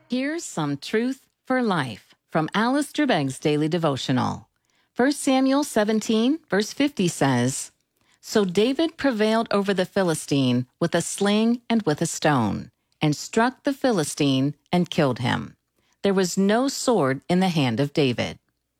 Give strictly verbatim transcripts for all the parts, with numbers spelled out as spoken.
Here's some truth for life from Alistair Begg's Daily Devotional. First Samuel seventeen, verse fifty says, So David prevailed over the Philistine with a sling and with a stone, and struck the Philistine and killed him. There was no sword in the hand of David.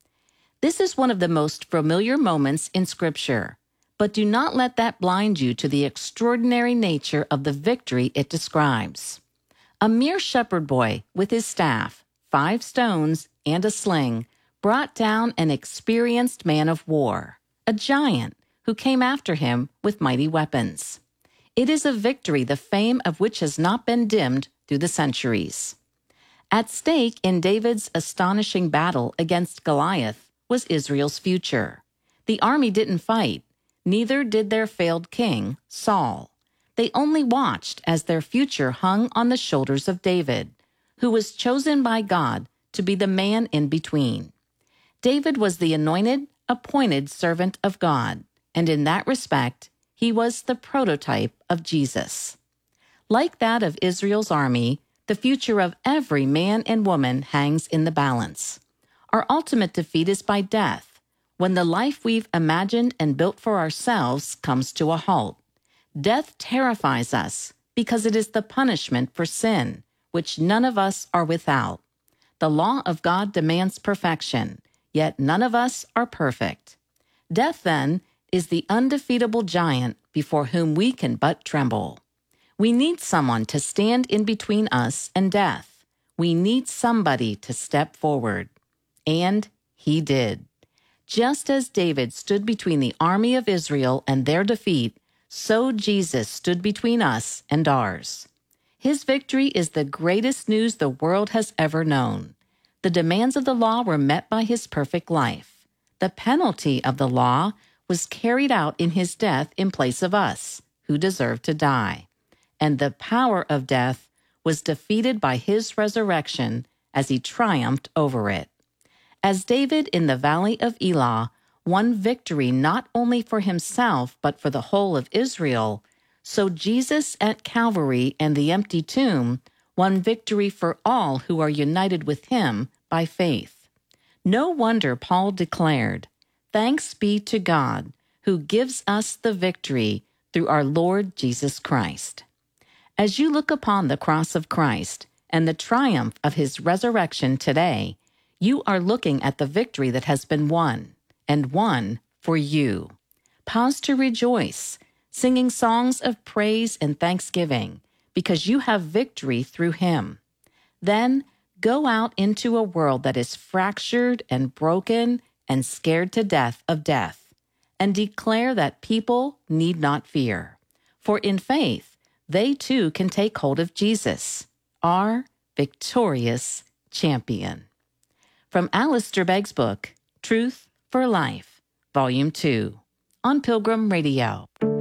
This is one of the most familiar moments in Scripture, but do not let that blind you to the extraordinary nature of the victory it describes. A mere shepherd boy with his staff, five stones, and a sling brought down an experienced man of war, a giant who came after him with mighty weapons. It is a victory the fame of which has not been dimmed through the centuries. At stake in David's astonishing battle against Goliath was Israel's future. The army didn't fight, neither did their failed king, Saul. They only watched as their future hung on the shoulders of David, who was chosen by God to be the man in between. David was the anointed, appointed servant of God, and in that respect, he was the prototype of Jesus. Like that of Israel's army, the future of every man and woman hangs in the balance. Our ultimate defeat is by death, when the life we've imagined and built for ourselves comes to a halt. Death terrifies us because it is the punishment for sin, which none of us are without. The law of God demands perfection, yet none of us are perfect. Death, then, is the undefeatable giant before whom we can but tremble. We need someone to stand in between us and death. We need somebody to step forward. And he did. Just as David stood between the army of Israel and their defeat, so Jesus stood between us and ours. His victory is the greatest news the world has ever known. The demands of the law were met by his perfect life. The penalty of the law was carried out in his death in place of us, who deserved to die. And the power of death was defeated by his resurrection as he triumphed over it. As David in the valley of Elah won victory not only for himself but for the whole of Israel, so Jesus at Calvary and the empty tomb won victory for all who are united with him by faith. No wonder Paul declared, "Thanks be to God, who gives us the victory through our Lord Jesus Christ." As you look upon the cross of Christ and the triumph of his resurrection today, you are looking at the victory that has been won, and won for you. Pause to rejoice, singing songs of praise and thanksgiving, because you have victory through him. Then go out into a world that is fractured and broken and scared to death of death, and declare that people need not fear. For in faith, they too can take hold of Jesus, our victorious champion. From Alistair Begg's book, Truth for Life, Volume two, on Pilgrim Radio.